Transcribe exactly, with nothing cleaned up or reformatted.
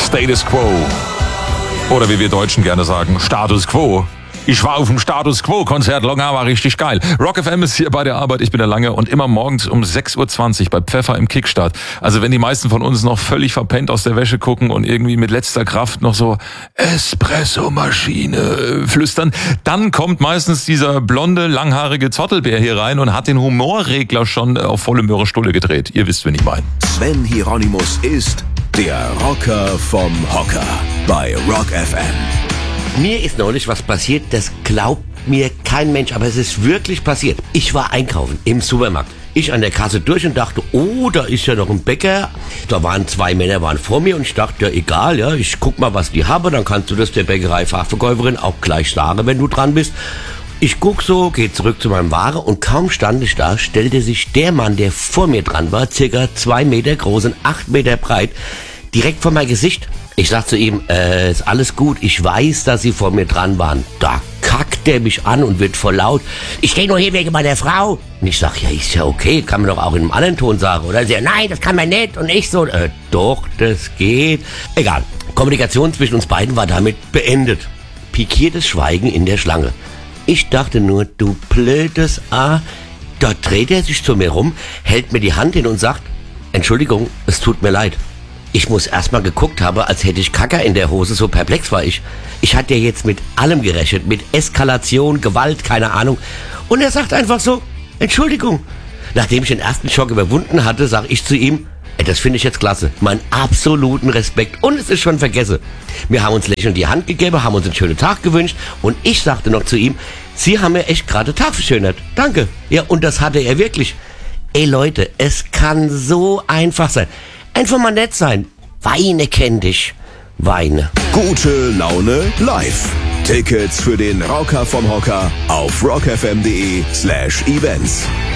Status Quo. Oder wie wir Deutschen gerne sagen, Status Quo. Ich war auf dem Status Quo-Konzert, Longa war richtig geil. Rock F M ist hier bei der Arbeit, ich bin der Lange und immer morgens um sechs Uhr zwanzig bei Pfeffer im Kickstart. Also wenn die meisten von uns noch völlig verpennt aus der Wäsche gucken und irgendwie mit letzter Kraft noch so Espresso-Maschine flüstern, dann kommt meistens dieser blonde, langhaarige Zottelbär hier rein und hat den Humorregler schon auf volle Möhre Stulle gedreht. Ihr wisst, wen ich meine. Sven Hieronymus ist der Rocker vom Hocker bei Rock F M. Mir ist neulich was passiert, das glaubt mir kein Mensch, aber es ist wirklich passiert. Ich war einkaufen im Supermarkt. Ich an der Kasse durch und dachte, oh, da ist ja noch ein Bäcker. Da waren zwei Männer waren vor mir und ich dachte, ja egal, ja, ich guck mal, was die haben, dann kannst du das der Bäckerei-Fachverkäuferin auch gleich sagen, wenn du dran bist. Ich guck so, geh zurück zu meinem Ware und kaum stand ich da, stellte sich der Mann, der vor mir dran war, circa zwei Meter groß und acht Meter breit, direkt vor mein Gesicht. Ich sag zu ihm, äh, ist alles gut, ich weiß, dass Sie vor mir dran waren. Da kackt der mich an und wird voll laut. Ich stehe nur hier wegen meiner Frau. Und ich sag, ja, ist ja okay, kann man doch auch in einem anderen Ton sagen, oder? Sie, nein, das kann man nicht. Und ich so, äh, doch, das geht. Egal, Kommunikation zwischen uns beiden war damit beendet. Pikiertes Schweigen in der Schlange. Ich dachte nur, du blödes A. Dort dreht er sich zu mir rum, hält mir die Hand hin und sagt, Entschuldigung, es tut mir leid. Ich muss erstmal geguckt haben, als hätte ich Kacker in der Hose, so perplex war ich. Ich hatte ja jetzt mit allem gerechnet, mit Eskalation, Gewalt, keine Ahnung. Und er sagt einfach so, Entschuldigung. Nachdem ich den ersten Schock überwunden hatte, sage ich zu ihm, ey, das finde ich jetzt klasse, meinen absoluten Respekt. Und es ist schon vergessen. Wir haben uns lächelnd die Hand gegeben, haben uns einen schönen Tag gewünscht und ich sagte noch zu ihm, Sie haben mir echt gerade den Tag verschönert. Danke. Ja, und das hatte er wirklich. Ey Leute, es kann so einfach sein. Einfach mal nett sein. Weine kenn dich. Weine. Gute Laune live. Tickets für den Rocker vom Hocker auf rockfm.de slash events.